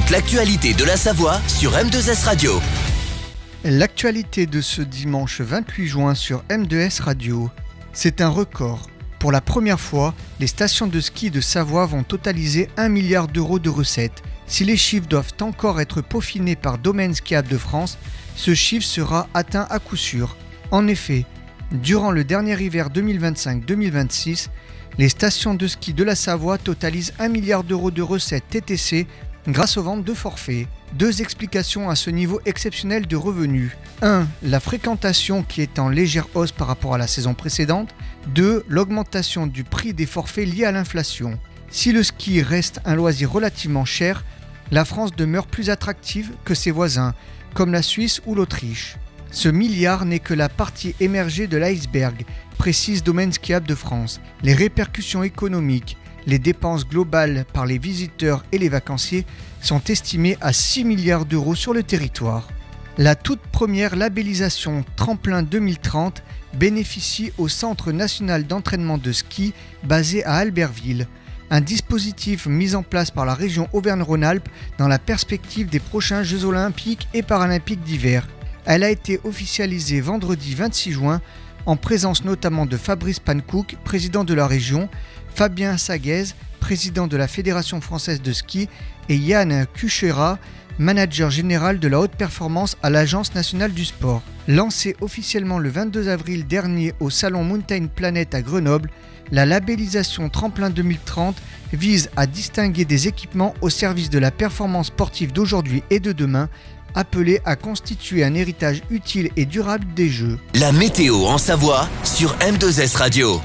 toute l'actualité de la Savoie sur M2S Radio. L'actualité de ce dimanche 28 juin sur M2S Radio. C'est un record. Pour la première fois, les stations de ski de Savoie vont totaliser 1 milliard d'euros de recettes. Si les chiffres doivent encore être peaufinés par Domaine Skiable de France, ce chiffre sera atteint à coup sûr. En effet, durant le dernier hiver 2025-2026, les stations de ski de la Savoie totalisent 1 milliard d'euros de recettes TTC grâce aux ventes de forfaits. 2 explications à ce niveau exceptionnel de revenus. 1. La fréquentation qui est en légère hausse par rapport à la saison précédente. 2. L'augmentation du prix des forfaits liés à l'inflation. Si le ski reste un loisir relativement cher, la France demeure plus attractive que ses voisins, comme la Suisse ou l'Autriche. Ce milliard n'est que la partie émergée de l'iceberg, précise Domaine Skiable de France. Les répercussions économiques, les dépenses globales par les visiteurs et les vacanciers sont estimées à 6 milliards d'euros sur le territoire. La toute première labellisation Tremplin 2030 bénéficie au Centre national d'entraînement de ski basé à Albertville, un dispositif mis en place par la région Auvergne-Rhône-Alpes dans la perspective des prochains Jeux olympiques et paralympiques d'hiver. Elle a été officialisée vendredi 26 juin en présence notamment de Fabrice Pankouk, président de la région, Fabien Saguez, président de la Fédération française de ski, et Yann Kuchera, manager général de la haute performance à l'Agence nationale du sport. Lancée officiellement le 22 avril dernier au salon Mountain Planet à Grenoble, la labellisation Tremplin 2030 vise à distinguer des équipements au service de la performance sportive d'aujourd'hui et de demain, appelés à constituer un héritage utile et durable des Jeux. La météo en Savoie sur M2S Radio.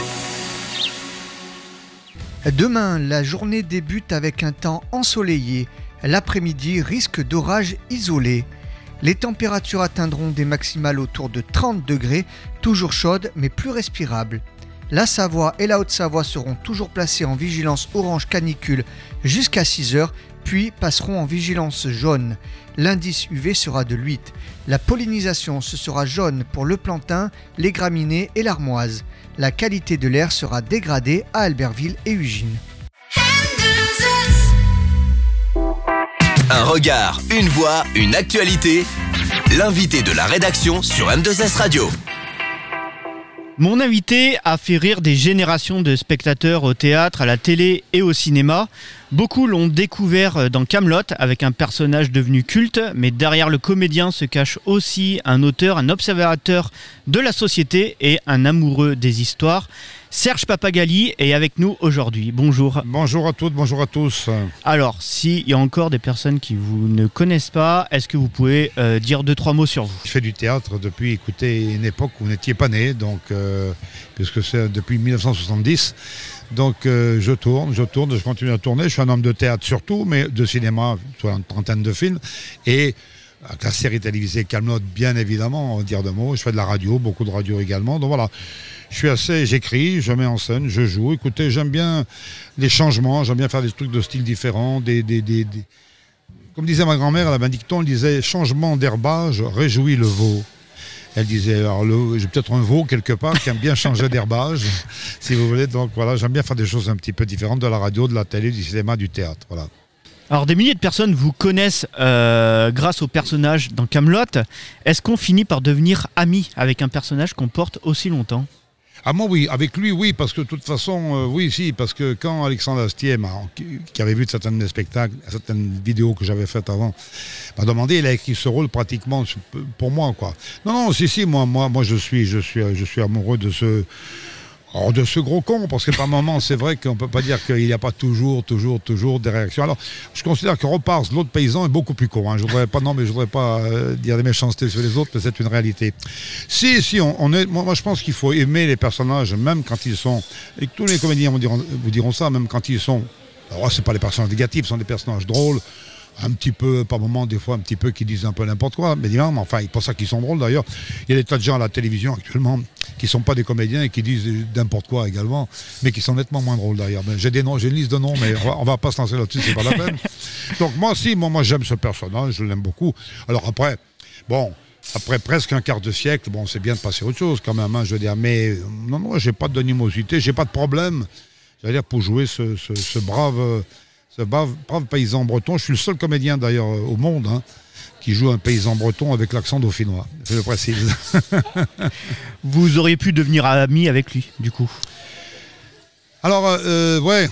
Demain, la journée débute avec un temps ensoleillé. L'après-midi, risque d'orage isolé. Les températures atteindront des maximales autour de 30 degrés, toujours chaudes mais plus respirables. La Savoie et la Haute-Savoie seront toujours placées en vigilance orange canicule jusqu'à 6 heures, puis passeront en vigilance jaune. L'indice UV sera de 8. La pollinisation, ce sera jaune pour le plantain, les graminées et l'armoise. La qualité de l'air sera dégradée à Albertville et Ugine. Un regard, une voix, une actualité. L'invité de la rédaction sur M2S Radio. Mon invité a fait rire des générations de spectateurs au théâtre, à la télé et au cinéma. Beaucoup l'ont découvert dans Kaamelott avec un personnage devenu culte, mais derrière le comédien se cache aussi un auteur, un observateur de la société et un amoureux des histoires. Serge Pappagalli est avec nous aujourd'hui. Bonjour. Bonjour à toutes, bonjour à tous. Alors, s'il y a encore des personnes qui vous ne connaissent pas, est-ce que vous pouvez dire 2-3 mots sur vous? Je fais du théâtre depuis, écoutez, une époque où vous n'étiez pas né, donc, puisque c'est depuis 1970. Donc je tourne, je continue à tourner. Je suis un homme de théâtre surtout, mais de cinéma, soit une trentaine de films. Et avec la série télévisée Kaamelott, bien évidemment, on va dire 2 mots. Je fais de la radio, beaucoup de radio également. Donc voilà, j'écris, je mets en scène, je joue. Écoutez, j'aime bien les changements, j'aime bien faire des trucs de style différents. Comme disait ma grand-mère à la Benedicton, elle disait « Changement d'herbage réjouit le veau ». Elle disait, alors j'ai peut-être un veau quelque part qui aime bien changer d'herbage, si vous voulez. Donc voilà, j'aime bien faire des choses un petit peu différentes de la radio, de la télé, du cinéma, du théâtre. Voilà. Alors des milliers de personnes vous connaissent grâce au personnage dans Kaamelott. Est-ce qu'on finit par devenir ami avec un personnage qu'on porte aussi longtemps? Ah moi oui, avec lui oui, parce que de toute façon, oui, si, parce que quand Alexandre Astier, qui avait vu de certains de mes spectacles, certaines vidéos que j'avais faites avant, m'a demandé, il a écrit ce rôle pratiquement pour moi, quoi. Non, si, moi je suis amoureux de ce gros con, parce que par moments, c'est vrai qu'on ne peut pas dire qu'il n'y a pas toujours des réactions. Alors, je considère que Repars, l'autre paysan, est beaucoup plus con. Hein. Je voudrais pas dire des méchancetés sur les autres, mais c'est une réalité. Si, moi je pense qu'il faut aimer les personnages, même quand ils sont, et tous les comédiens vous diront ça, même quand ils sont, alors c'est pas les personnages négatifs, ce sont des personnages drôles, un petit peu, par moments, des fois un petit peu, qui disent un peu n'importe quoi, mais enfin, c'est pour ça qu'ils sont drôles d'ailleurs. Il y a des tas de gens à la télévision actuellement qui ne sont pas des comédiens et qui disent n'importe quoi également, mais qui sont nettement moins drôles d'ailleurs. J'ai des noms, j'ai une liste de noms, mais on va pas se lancer là-dessus, c'est pas la peine. Donc moi j'aime ce personnage, je l'aime beaucoup. Alors après presque un quart de siècle, c'est bien de passer à autre chose quand même, hein, je veux dire, mais non, j'ai pas d'animosité, j'ai pas de problème, j'allais dire, pour jouer ce brave ce brave paysan breton. Je suis le seul comédien d'ailleurs au monde qui joue un paysan breton avec l'accent dauphinois, je le précise. Vous auriez pu devenir ami avec lui, du coup. Alors, ouais,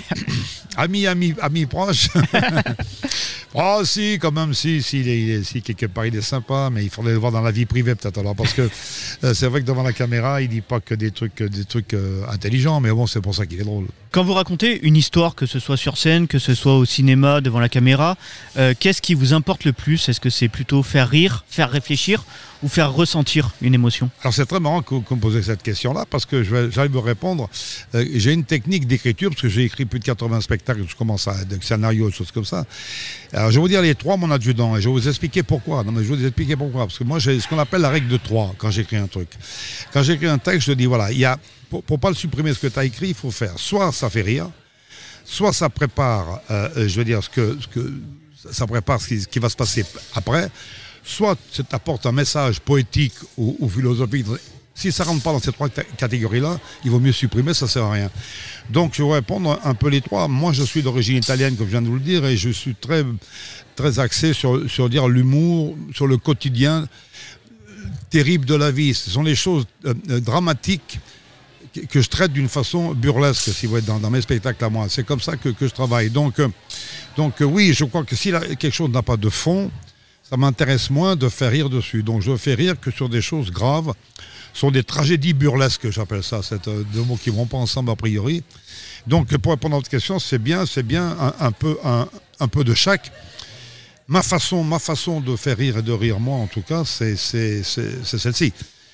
ami proche. Oh si, quand même, si quelque part il est sympa, mais il faudrait le voir dans la vie privée peut-être alors, parce que c'est vrai que devant la caméra, il dit pas que des trucs intelligents, mais bon, c'est pour ça qu'il est drôle. Quand vous racontez une histoire, que ce soit sur scène, que ce soit au cinéma, devant la caméra, qu'est-ce qui vous importe le plus? Est-ce que c'est plutôt faire rire, faire réfléchir ou faire ressentir une émotion? Alors c'est très marrant que vous me posez cette question-là, parce que j'arrive à vous répondre. J'ai une technique d'écriture, parce que j'ai écrit plus de 80 spectacles, je commence à des scénarios, des choses comme ça. Alors je vais vous dire les 3, mon adjudant, et je vais vous expliquer pourquoi. Non, mais je vais vous expliquer pourquoi, parce que moi j'ai ce qu'on appelle la règle de 3 quand j'écris un truc. Quand j'écris un texte, je dis voilà, il y a, pour pas le supprimer ce que tu as écrit, il faut faire soit ça fait rire, soit ça prépare, je veux dire, ça prépare ce qui va se passer après, soit ça t'apporte un message poétique ou philosophique. Si ça ne rentre pas dans ces 3 catégories-là, il vaut mieux supprimer, ça ne sert à rien. Donc je vais répondre un peu les 3. Moi, je suis d'origine italienne, comme je viens de vous le dire, et je suis très, très axé sur dire l'humour, sur le quotidien terrible de la vie. Ce sont les choses dramatiques que je traite d'une façon burlesque, si vous voulez, dans mes spectacles à moi. C'est comme ça que je travaille. Donc oui, je crois que si quelque chose n'a pas de fond, ça m'intéresse moins de faire rire dessus. Donc je fais rire que sur des choses graves, sur des tragédies burlesques, j'appelle ça. C'est deux mots qui ne vont pas ensemble a priori. Donc pour répondre à votre question, c'est bien un peu de chaque. Ma façon de faire rire et de rire, moi en tout cas, c'est celle-ci.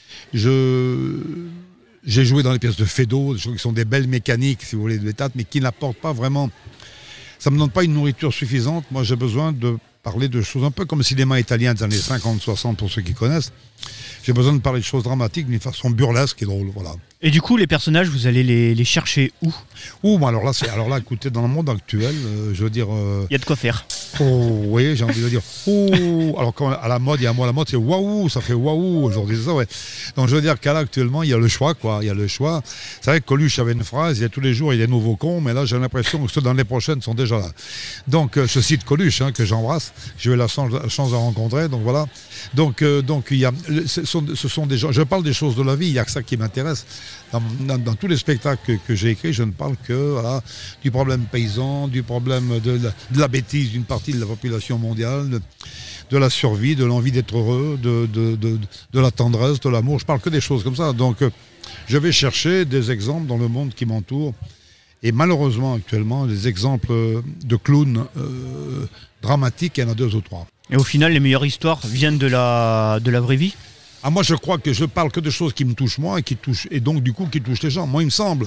J'ai joué dans les pièces de Feydeau, des choses qui sont des belles mécaniques, si vous voulez, de théâtre, mais qui n'apportent pas vraiment... Ça ne me donne pas une nourriture suffisante. Moi, j'ai besoin de parler de choses un peu comme le cinéma italien des années 50-60, pour ceux qui connaissent. J'ai besoin de parler de choses dramatiques d'une façon burlesque et drôle, voilà. Et du coup, les personnages, vous allez les chercher où? Alors là, écoutez, dans le monde actuel, je veux dire... Il y a de quoi faire. Oh, oui, j'ai envie de dire. Oh, alors quand à la mode, il y a un mot à la mode, c'est waouh, ça fait waouh aujourd'hui, c'est ça, ouais. Donc je veux dire qu'à là, actuellement, il y a le choix, quoi. Il y a le choix. C'est vrai que Coluche avait une phrase, il y a tous les jours, il y a des nouveaux cons, mais là, j'ai l'impression que ceux dans les prochaines sont déjà là. Donc, je cite Coluche, que j'embrasse. J'ai eu la chance de rencontrer, donc voilà. Donc il y a, ce sont des gens. Je parle des choses de la vie, il n'y a que ça qui m'intéresse. Dans tous les spectacles que j'ai écrits, je ne parle que du problème paysan, du problème de la bêtise d'une partie de la population mondiale, de la survie, de l'envie d'être heureux, de la tendresse, de l'amour. Je parle que des choses comme ça. Donc je vais chercher des exemples dans le monde qui m'entoure. Et malheureusement, actuellement, des exemples de clowns dramatiques, il y en a 2 ou 3. Et au final, les meilleures histoires viennent de la vraie vie? Moi, je crois que je parle que de choses qui me touchent moi et donc du coup qui touchent les gens. Moi, il me semble.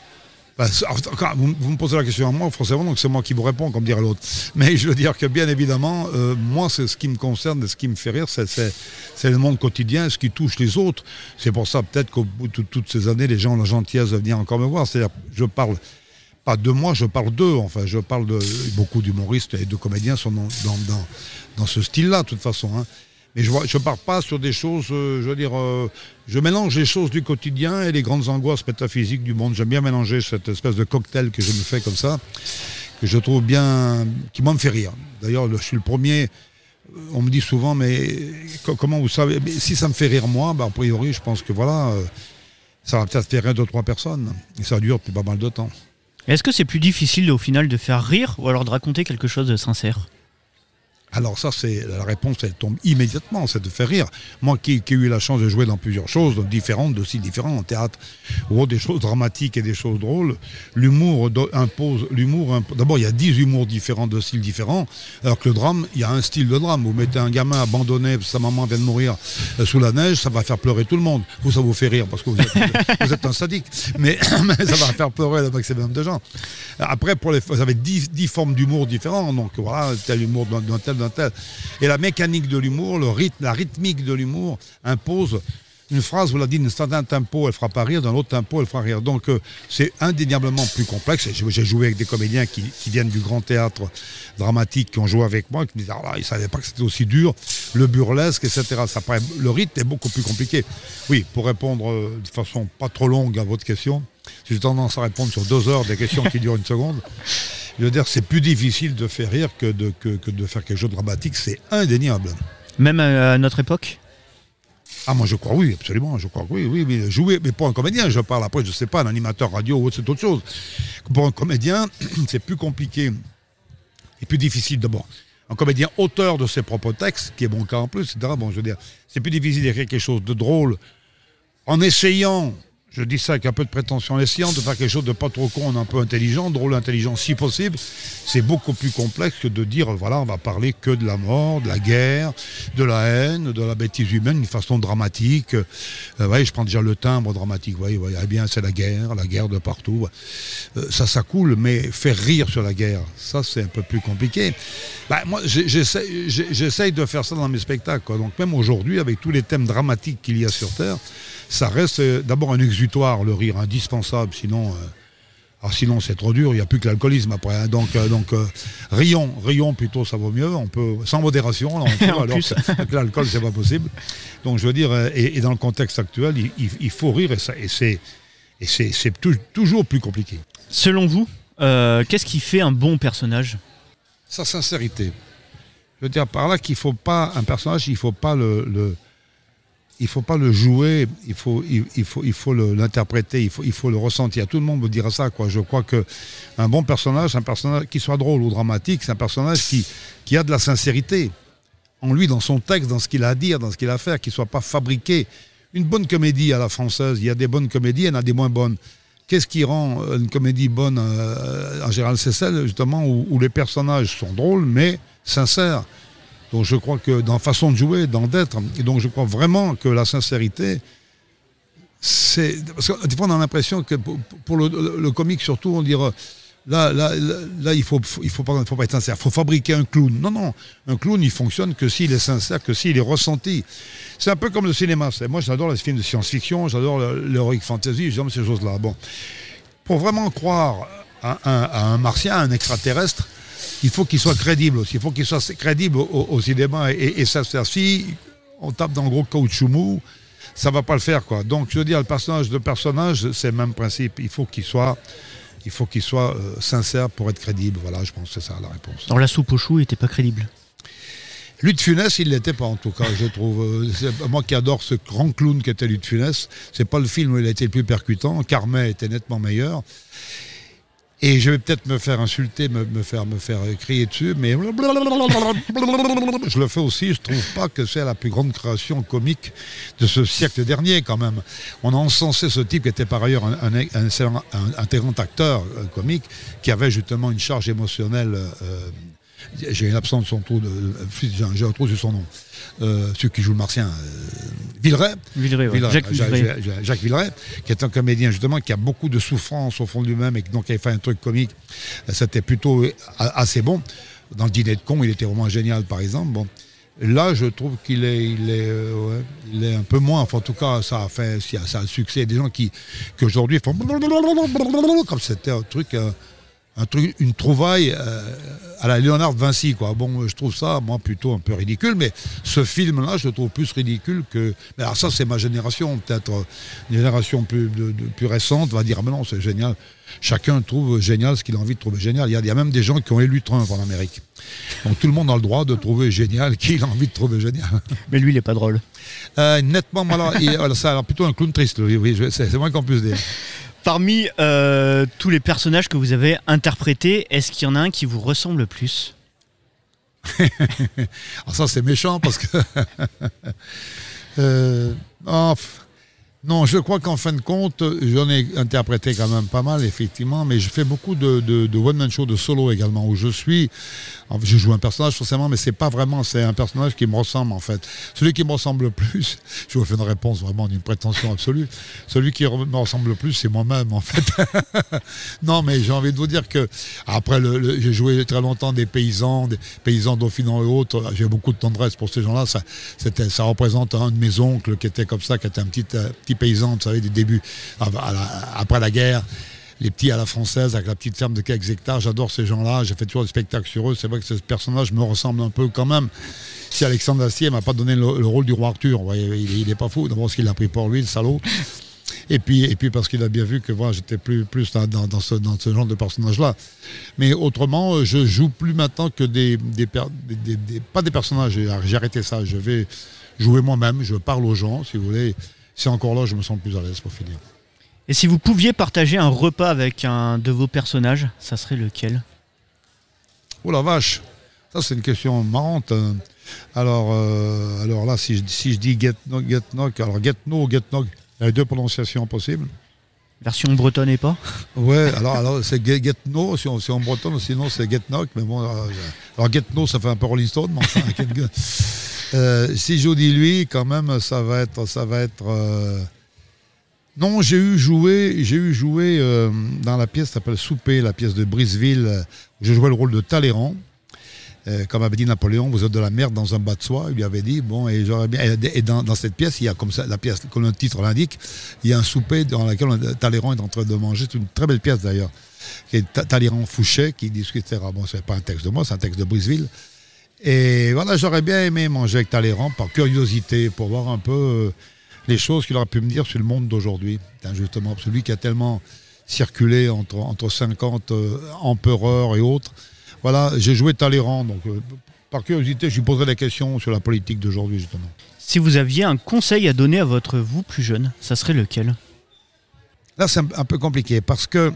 Vous me posez la question à moi, forcément, donc c'est moi qui vous réponds, comme dirait l'autre. Mais je veux dire que bien évidemment, moi, c'est ce qui me concerne et ce qui me fait rire, c'est le monde quotidien, ce qui touche les autres. C'est pour ça peut-être qu'au bout de toutes ces années, les gens ont la gentillesse de venir encore me voir. C'est-à-dire, je parle pas de moi, je parle d'eux. Enfin, je parle de beaucoup d'humoristes et de comédiens sont dans ce style-là, de toute façon. Mais je ne pars pas sur des choses, je veux dire, je mélange les choses du quotidien et les grandes angoisses métaphysiques du monde. J'aime bien mélanger cette espèce de cocktail que je me fais comme ça, que je trouve bien, qui moi me fait rire. D'ailleurs, je suis le premier, on me dit souvent, mais comment vous savez? Mais si ça me fait rire moi, a priori, je pense que voilà, ça va peut-être faire rire 2-3 personnes. Et ça dure depuis pas mal de temps. Est-ce que c'est plus difficile au final de faire rire ou alors de raconter quelque chose de sincère? Alors ça, c'est la réponse, elle tombe immédiatement, c'est de faire rire. Moi qui ai eu la chance de jouer dans plusieurs choses, différentes, de styles différents, en théâtre, ou des choses dramatiques et des choses drôles, l'humour impose... D'abord, il y a 10 humours différents, de styles différents, alors que le drame, il y a un style de drame. Vous mettez un gamin abandonné, sa maman vient de mourir sous la neige, ça va faire pleurer tout le monde. Ça vous fait rire, parce que vous êtes un sadique. Mais ça va faire pleurer le maximum de gens. Après, vous avez 10 formes d'humour différents, donc voilà, tel humour d'un tel. Et la mécanique de l'humour, la rythmique de l'humour impose une phrase, vous l'avez dit, d'un certain tempo, elle fera pas rire, d'un autre tempo, elle fera rire. Donc c'est indéniablement plus complexe. J'ai joué avec des comédiens qui viennent du grand théâtre dramatique, qui ont joué avec moi, qui me disaient, ils ne savaient pas que c'était aussi dur, le burlesque, etc. Le rythme est beaucoup plus compliqué. Oui, pour répondre de façon pas trop longue à votre question, j'ai tendance à répondre sur 2 heures des questions qui durent 1 seconde. Je veux dire, c'est plus difficile de faire rire que de faire quelque chose de dramatique, c'est indéniable. Même à notre époque? Ah, moi je crois oui, absolument, je crois que oui, mais jouer, mais pour un comédien, je parle après, je sais pas, un animateur radio ou autre, c'est autre chose. Pour un comédien, c'est plus compliqué et plus difficile d'abord. Un comédien auteur de ses propres textes, qui est mon cas en plus, etc. Bon, je veux dire, c'est plus difficile d'écrire quelque chose de drôle en essayant, je dis ça avec un peu de prétention, en essayant de faire quelque chose de pas trop con, un peu intelligent, drôle, intelligent, si possible. C'est beaucoup plus complexe que de dire, voilà, on va parler que de la mort, de la guerre, de la haine, de la bêtise humaine, d'une façon dramatique. Ouais, je prends déjà le timbre dramatique. Voyez, eh bien, c'est la guerre de partout. Ça coule, mais faire rire sur la guerre, ça, c'est un peu plus compliqué. Bah, moi, j'essaye de faire ça dans mes spectacles, quoi. Donc, même aujourd'hui, avec tous les thèmes dramatiques qu'il y a sur Terre, ça reste d'abord un exutoire, le rire indispensable, sinon c'est trop dur, il n'y a plus que l'alcoolisme après. Hein. Donc rions plutôt, ça vaut mieux, on peut, sans modération, là, on peut, alors que l'alcool, c'est pas possible. Donc je veux dire, et dans le contexte actuel, il faut rire, et c'est toujours plus compliqué. Selon vous, qu'est-ce qui fait un bon personnage? Sa sincérité. Je veux dire par là qu'il faut pas, un personnage, il faut pas le jouer, il faut l'interpréter, il faut le ressentir. Tout le monde me dira ça, quoi. Je crois qu'un bon personnage, un personnage qui soit drôle ou dramatique, c'est un personnage qui a de la sincérité en lui, dans son texte, dans ce qu'il a à dire, dans ce qu'il a à faire, qui ne soit pas fabriqué. Une bonne comédie à la française, il y a des bonnes comédies, il y en a des moins bonnes. Qu'est-ce qui rend une comédie bonne en général? C'est celle, justement, où les personnages sont drôles, mais sincères. Donc je crois que dans la façon de jouer, d'être, et donc je crois vraiment que la sincérité, c'est... Parce que des fois on a l'impression que pour le comique surtout, on dirait, là il faut pas être sincère, il faut fabriquer un clown. Non, un clown il fonctionne que s'il est sincère, que s'il est ressenti. C'est un peu comme le cinéma. Moi j'adore les films de science-fiction, j'adore l'heroic fantasy, j'aime ces choses-là. Bon, pour vraiment croire à un martien, à un extraterrestre, il faut qu'il soit crédible aussi. Il faut qu'il soit crédible au cinéma. Et ça, si on tape dans le gros caoutchouc mou, ça ne va pas le faire, quoi. Donc, je veux dire, le personnage, c'est le même principe. Il faut qu'il soit sincère pour être crédible. Voilà, je pense que c'est ça la réponse. Dans La soupe aux choux, il n'était pas crédible. Louis de Funès, il ne l'était pas, en tout cas, je trouve. Moi qui adore ce grand clown qu'était Louis de Funès, c'est pas le film où il a été le plus percutant. Carmet était nettement meilleur. Et je vais peut-être me faire insulter, me faire crier dessus, mais je le fais aussi. Je trouve pas que c'est la plus grande création comique de ce siècle dernier, quand même. On a encensé ce type qui était par ailleurs un très grand acteur comique, qui avait justement une charge émotionnelle. J'ai l'absence de son trou, j'ai un trou sur son nom. Celui qui joue le martien, Villeray, Jacques Villeray, qui est un comédien justement qui a beaucoup de souffrance au fond de lui-même et donc qui avait fait un truc comique. C'était plutôt assez bon. Dans le Dîner de con, il était vraiment génial, par exemple. Bon. Là, je trouve qu'il est un peu moins. Enfin, en tout cas, ça a le succès. Il y a des gens qui aujourd'hui font comme c'était un truc, une trouvaille à la Léonard de Vinci, quoi. Bon, je trouve ça, moi, plutôt un peu ridicule, mais ce film-là, je le trouve plus ridicule que... Mais alors ça, c'est ma génération, peut-être une génération plus récente va dire, mais non, c'est génial. Chacun trouve génial ce qu'il a envie de trouver génial. Il y a même des gens qui ont élu Trump en Amérique. Donc tout le monde a le droit de trouver génial qui il a envie de trouver génial. Mais lui, il n'est pas drôle. Nettement, alors plutôt un clown triste, oui, c'est moins qu'on puisse dire. Parmi tous les personnages que vous avez interprétés, est-ce qu'il y en a un qui vous ressemble le plus? Alors ça, c'est méchant parce que... non, je crois qu'en fin de compte, j'en ai interprété quand même pas mal, effectivement, mais je fais beaucoup de one-man show, de solo également, où je joue un personnage forcément, mais c'est pas vraiment, c'est un personnage qui me ressemble en fait. Celui qui me ressemble le plus, je vous fais une réponse vraiment d'une prétention absolue, celui qui me ressemble le plus, c'est moi-même en fait. Non, mais j'ai envie de vous dire que, après, j'ai joué très longtemps des paysans dauphinants et autres, j'ai beaucoup de tendresse pour ces gens-là, ça représente un de mes oncles qui était comme ça, qui était un petit paysan, vous savez, des débuts, après la guerre, les petits à la française, avec la petite ferme de quelques hectares. J'adore ces gens-là, j'ai fait toujours des spectacles sur eux. C'est vrai que ce personnage me ressemble un peu quand même. Si Alexandre Astier m'a pas donné le rôle du roi Arthur, vous voyez, il est pas fou, d'abord parce qu'il l'a pris pour lui, le salaud. Et puis parce qu'il a bien vu que voilà, j'étais plus dans ce genre de personnage-là. Mais autrement, je joue plus maintenant que pas des personnages. J'ai arrêté ça. Je vais jouer moi-même. Je parle aux gens, si vous voulez. C'est encore là, je me sens plus à l'aise pour finir. Et si vous pouviez partager un repas avec un de vos personnages, ça serait lequel ? Oh la vache, ça c'est une question marrante. Alors là, si je dis get knock, alors get no, get knock, il y a 2 prononciations possibles. Version bretonne et pas ? Ouais, alors c'est get no, si on bretonne, sinon c'est get knock, mais bon, alors get no, ça fait un peu Rolling Stone, mais enfin, si je vous dis lui, quand même, ça va être. Non, j'ai eu joué dans la pièce qui s'appelle Souper, la pièce de Briseville, où je jouais le rôle de Talleyrand. Comme avait dit Napoléon, vous êtes de la merde dans un bas de soie. Il lui avait dit, bon, et j'aurais bien. Et dans cette pièce, il y a comme ça, la pièce, comme le titre l'indique, il y a un souper dans lequel Talleyrand est en train de manger. C'est une très belle pièce d'ailleurs. Qui est Talleyrand Fouché qui discute, etc. Bon, c'est pas un texte de moi, c'est un texte de Briseville. Et voilà, j'aurais bien aimé manger avec Talleyrand par curiosité, pour voir un peu les choses qu'il aurait pu me dire sur le monde d'aujourd'hui. Justement, celui qui a tellement circulé entre 50 empereurs et autres. Voilà, j'ai joué Talleyrand, donc par curiosité, je lui poserai des questions sur la politique d'aujourd'hui, justement. Si vous aviez un conseil à donner à votre vous plus jeune, ça serait lequel ? Là, c'est un peu compliqué, parce que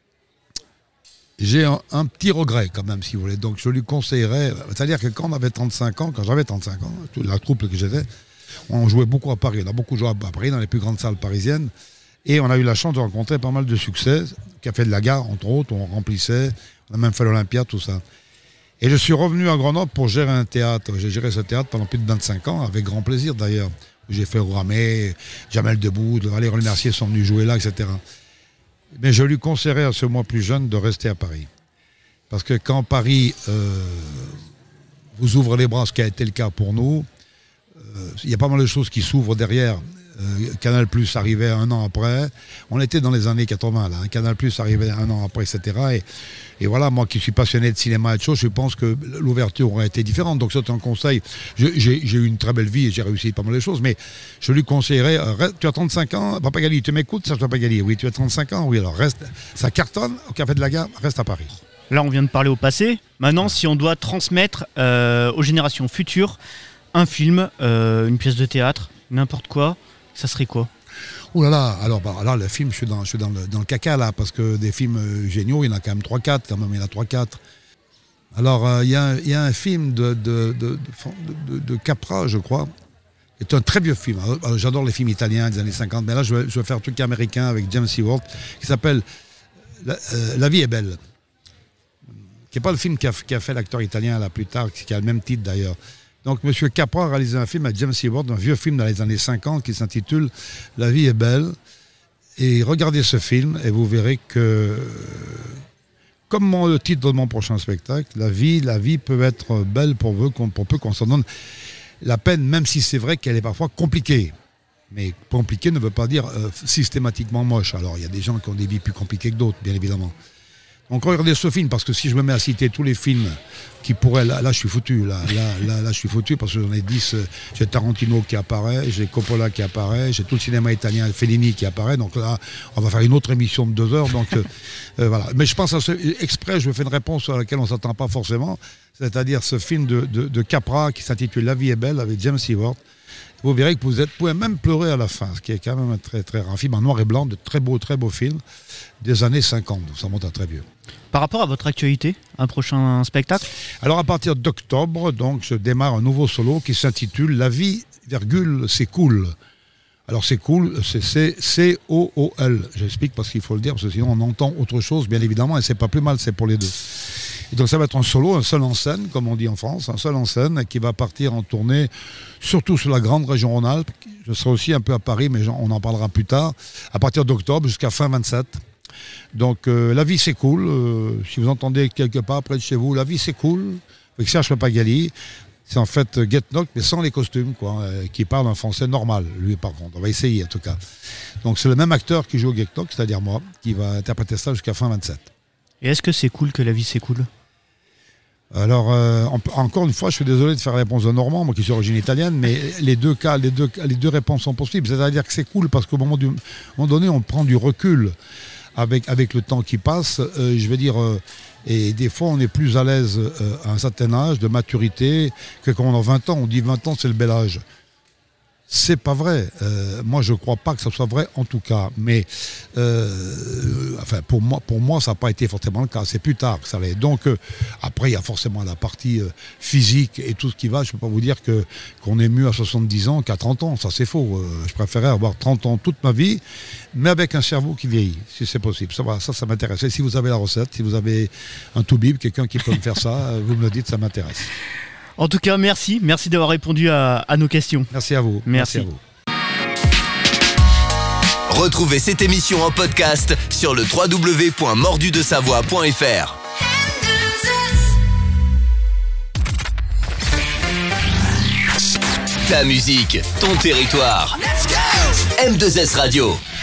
j'ai un petit regret, quand même, si vous voulez. Donc, je lui conseillerais, c'est-à-dire que quand j'avais 35 ans, toute la troupe que j'étais, on jouait beaucoup à Paris. On a beaucoup joué à Paris, dans les plus grandes salles parisiennes. Et on a eu la chance de rencontrer pas mal de succès. Café de la Gare, entre autres, on remplissait. On a même fait l'Olympia, tout ça. Et je suis revenu à Grenoble pour gérer un théâtre. J'ai géré ce théâtre pendant plus de 25 ans, avec grand plaisir d'ailleurs. J'ai fait Ramée, Jamel Debbouze, Valérie Mercier sont venus jouer là, etc. Mais je lui conseillerais à ce moi plus jeune de rester à Paris. Parce que quand Paris vous ouvre les bras, ce qui a été le cas pour nous, il y a pas mal de choses qui s'ouvrent derrière. Canal Plus arrivait 1 an après. On était dans les années 80, là. Canal Plus arrivait 1 an après, etc. Et voilà, moi qui suis passionné de cinéma et de choses, je pense que l'ouverture aurait été différente. Donc c'est un conseil. J'ai eu une très belle vie et j'ai réussi pas mal de choses, mais je lui conseillerais, tu as 35 ans, Papagali, tu m'écoutes, ça Papagali? Oui, tu as 35 ans, oui, alors reste, ça cartonne au Café de la Gare, reste à Paris. Là, on vient de parler au passé. Maintenant, si on doit transmettre aux générations futures un film, une pièce de théâtre, n'importe quoi, ça serait quoi? Ouh là là, alors là, le film, je suis dans le caca, là, parce que des films géniaux, il y en a quand même 3-4, quand même, il y en a 3-4. Alors, il y a un film de Capra, je crois, qui est un très vieux film. Alors, j'adore les films italiens des années 50, mais là, je vais faire un truc américain avec James Stewart, qui s'appelle La vie est belle, qui n'est pas le film qu'a fait l'acteur italien, là, plus tard, qui a le même titre, d'ailleurs. Donc, M. Capra a réalisé un film avec James Stewart, un vieux film dans les années 50 qui s'intitule La vie est belle. Et regardez ce film et vous verrez que, comme le titre de mon prochain spectacle, la vie peut être belle pour peu qu'on s'en donne la peine, même si c'est vrai qu'elle est parfois compliquée. Mais compliquée ne veut pas dire systématiquement moche. Alors, il y a des gens qui ont des vies plus compliquées que d'autres, bien évidemment. Donc regardez ce film, parce que si je me mets à citer tous les films qui pourraient... Là je suis foutu, là je suis foutu, parce que j'en ai 10. J'ai Tarantino qui apparaît, j'ai Coppola qui apparaît, j'ai tout le cinéma italien, Fellini qui apparaît. Donc là, on va faire une autre émission de 2 heures. Donc voilà. Mais je pense exprès, je fais une réponse à laquelle on ne s'attend pas forcément. C'est-à-dire ce film de Capra qui s'intitule La vie est belle, avec James Stewart. Vous verrez que vous pouvez même pleurer à la fin, ce qui est quand même un très, très rare film, en noir et blanc, de très beau film des années 50, donc ça monte à très vieux. Par rapport à votre actualité, un prochain spectacle? Alors à partir d'octobre, donc, je démarre un nouveau solo qui s'intitule La vie, c'est cool. Alors c'est cool, c'est C-O-O-L. J'explique parce qu'il faut le dire, parce que sinon on entend autre chose, bien évidemment, et c'est pas plus mal, c'est pour les deux. Et donc ça va être un solo, un seul en scène, comme on dit en France, un seul en scène, qui va partir en tournée, surtout sur la grande région Rhône-Alpes. Je serai aussi un peu à Paris, mais on en parlera plus tard, à partir d'octobre jusqu'à fin 27. Donc la vie c'est cool, si vous entendez quelque part près de chez vous, la vie c'est cool, avec Serge Papagali, c'est en fait Get Knock, mais sans les costumes, quoi, qui parle un français normal, lui par contre, on va essayer en tout cas. Donc c'est le même acteur qui joue au Get Knock, c'est-à-dire moi, qui va interpréter ça jusqu'à fin 27. Et est-ce que c'est cool que la vie c'est cool? Alors, encore une fois, je suis désolé de faire la réponse de Normand, moi qui suis d'origine italienne, mais les deux réponses sont possibles. C'est-à-dire que c'est cool parce qu'au moment donné, on prend du recul avec le temps qui passe. Je veux dire, et des fois, on est plus à l'aise à un certain âge de maturité que quand on a 20 ans. On dit 20 ans, c'est le bel âge. C'est pas vrai. Moi, je crois pas que ça soit vrai, en tout cas. Mais enfin, pour moi, ça n'a pas été forcément le cas. C'est plus tard que ça l'est. Donc, après, il y a forcément la partie physique et tout ce qui va. Je peux pas vous dire qu'on est mieux à 70 ans qu'à 30 ans. Ça, c'est faux. Je préférais avoir 30 ans toute ma vie, mais avec un cerveau qui vieillit, si c'est possible. Ça m'intéresse. Et si vous avez la recette, si vous avez un tout-bib, quelqu'un qui peut me faire ça, vous me le dites, ça m'intéresse. En tout cas, merci d'avoir répondu à nos questions. Merci à vous. Merci à vous. Retrouvez cette émission en podcast sur le www.mordudesavoie.fr. Ta musique, ton territoire. M2S Radio.